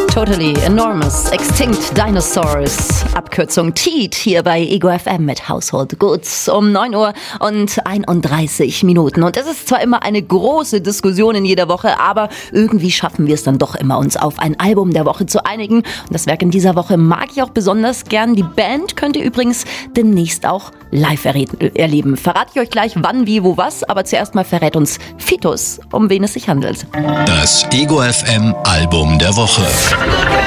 Totally Enormous Extinct Dinosaurs, Abkürzung TEED, hier bei Ego FM mit Household Goods um 9 Uhr und 31 Minuten. Und es ist zwar immer eine große Diskussion in jeder Woche, aber irgendwie schaffen wir es dann doch immer, uns auf ein Album der Woche zu einigen. Und das Werk in dieser Woche mag ich auch besonders gern. Die Band könnt ihr übrigens demnächst auch live erleben. Verrate ich euch gleich wann, wie, wo, was, aber zuerst mal verrät uns Fitus, um wen es sich handelt. Das Ego FM Album der Woche.